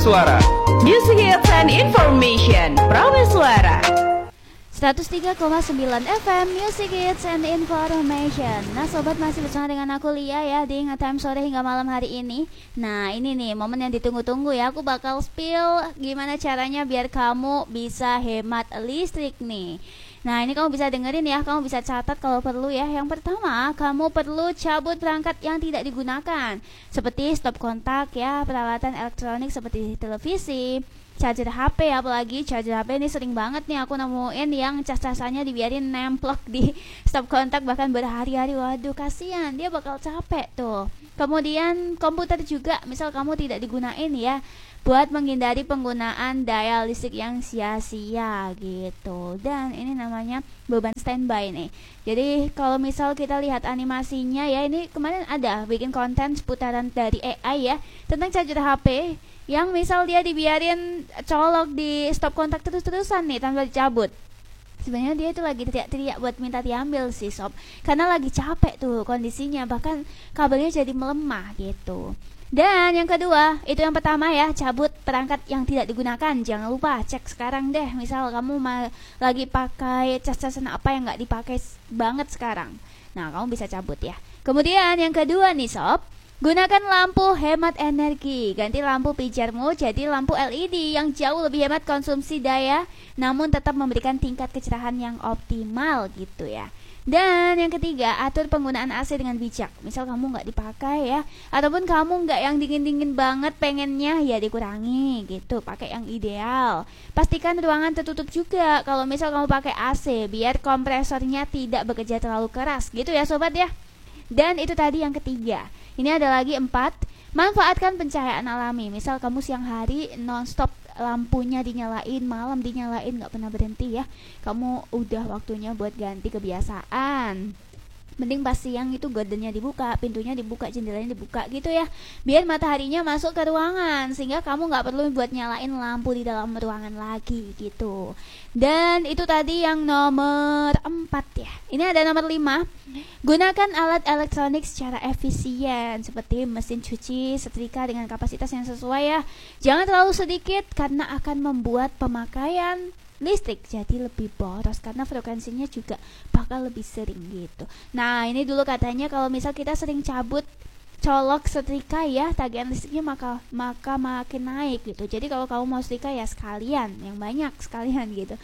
Suara. Music Hits and Information, Prameswara. 103,9 FM Music Hits and Information. Nah sobat, masih bersama dengan aku Lia ya di Ngetime sore hingga malam hari ini. Nah ini nih momen yang ditunggu-tunggu ya. Aku bakal spill gimana caranya biar kamu bisa hemat listrik nih. Nah ini kamu bisa dengerin ya, kamu bisa catat kalau perlu ya. Yang pertama, kamu perlu cabut perangkat yang tidak digunakan, seperti stop kontak ya, peralatan elektronik seperti televisi, charger HP. Apalagi charger HP ini sering banget nih aku nemuin yang cas-casannya dibiarin nemplok di stop kontak bahkan berhari-hari. Waduh kasihan, dia bakal capek tuh. Kemudian komputer juga, misal kamu tidak digunain ya, buat menghindari penggunaan daya listrik yang sia-sia gitu. Dan ini namanya beban standby nih. Jadi kalau misal kita lihat animasinya ya, ini kemarin ada bikin konten seputaran dari AI ya, tentang charger HP yang misal dia dibiarin colok di stop kontak terus-terusan nih tanpa dicabut. Sebenarnya dia itu lagi teriak-teriak buat minta diambil sih sob, karena lagi capek tuh kondisinya, bahkan kabelnya jadi melemah gitu. Dan yang kedua, itu yang pertama ya, cabut perangkat yang tidak digunakan. Jangan lupa cek sekarang deh, misal kamu lagi pakai cas-casan apa yang gak dipakai banget sekarang. Nah kamu bisa cabut ya. Kemudian yang kedua nih sob, gunakan lampu hemat energi. Ganti lampu pijarmu jadi lampu LED yang jauh lebih hemat konsumsi daya, namun tetap memberikan tingkat kecerahan yang optimal gitu ya. Dan yang ketiga, atur penggunaan AC dengan bijak. Misal kamu nggak dipakai ya, ataupun kamu nggak yang dingin-dingin banget pengennya, ya dikurangi gitu, pakai yang ideal. Pastikan ruangan tertutup juga kalau misal kamu pakai AC, biar kompresornya tidak bekerja terlalu keras gitu ya sobat ya. Dan itu tadi yang ketiga. Ini ada lagi 4. Manfaatkan pencahayaan alami. Misal kamu siang hari non-stop lampunya dinyalain, malam dinyalain, gak pernah berhenti ya. Kamu udah waktunya buat ganti kebiasaan. Mending pas siang itu gordennya dibuka, pintunya dibuka, jendelanya dibuka gitu ya, biar mataharinya masuk ke ruangan, sehingga kamu gak perlu buat nyalain lampu di dalam ruangan lagi gitu. Dan itu tadi yang nomor 4 ya. Ini ada nomor 5. Gunakan alat elektronik secara efisien, seperti mesin cuci, setrika dengan kapasitas yang sesuai ya. Jangan terlalu sedikit karena akan membuat pemakaian listrik jadi lebih boros, karena frekuensinya juga bakal lebih sering gitu. Nah ini dulu katanya kalau misal kita sering cabut colok setrika ya, tagihan listriknya maka makin naik gitu. Jadi kalau kamu mau setrika ya sekalian, yang banyak sekalian gitu,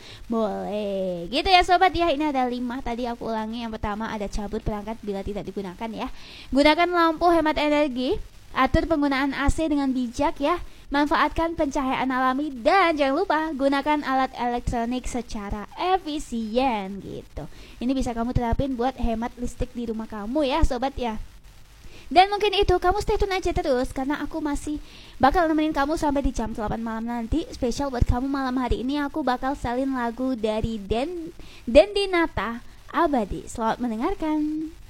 boleh gitu ya sobat ya. Ini ada 5 tadi aku ulangi. Yang pertama ada cabut perangkat bila tidak digunakan ya, gunakan lampu hemat energi, atur penggunaan AC dengan bijak ya, manfaatkan pencahayaan alami, dan jangan lupa gunakan alat elektronik secara efisien gitu. Ini bisa kamu terapin buat hemat listrik di rumah kamu ya sobat ya. Dan mungkin itu, kamu stay tune aja terus, karena aku masih bakal nemenin kamu sampai di jam 8 malam nanti. Spesial buat kamu malam hari ini aku bakal salin lagu dari Dendi Nata, Abadi. Selamat mendengarkan.